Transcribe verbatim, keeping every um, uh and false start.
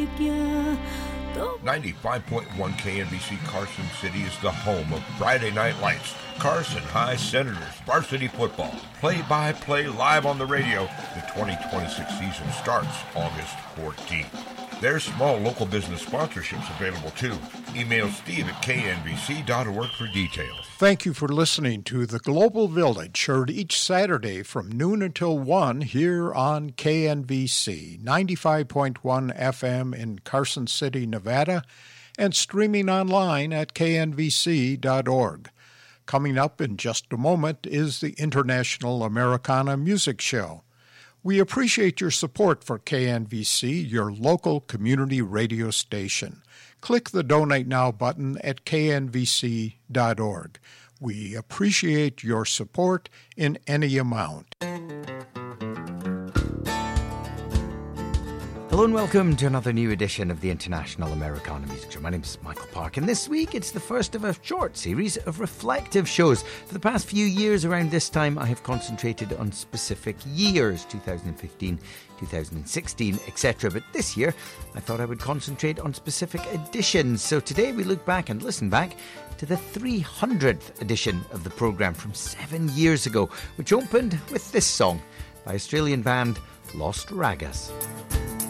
ninety-five point one K N B C Carson City is the home of Friday Night Lights, Carson High Senators varsity football. Play-by-play live on the radio. The twenty twenty-six season starts August fourteenth. There's small local business sponsorships available too. Email Steve at K N B C dot org for details. Thank you for listening to The Global Village, heard each Saturday from noon until one here on K N B C, ninety-five point one F M in Carson City, Nevada, and streaming online at K N B C dot org. Coming up in just a moment is the International Americana Music Show. We appreciate your support for K N V C, your local community radio station. Click the Donate Now button at K N V C dot org. We appreciate your support in any amount. Hello and welcome to another new edition of the International Americana Music Show. My name is Michael Park, and this week it's the first of a short series of reflective shows. For the past few years around this time, I have concentrated on specific years, two thousand fifteen, two thousand sixteen, et cetera. But this year, I thought I would concentrate on specific editions. So today we look back and listen back to the three hundredth edition of the programme from seven years ago, which opened with this song by Australian band Lost Ragas.